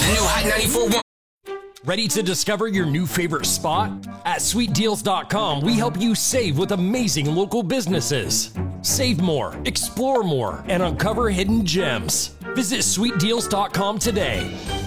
The new Hot 94.1. Ready to discover your new favorite spot? At sweetdeals.com, we help you save with amazing local businesses. Save more, explore more, and uncover hidden gems. Visit sweetdeals.com today.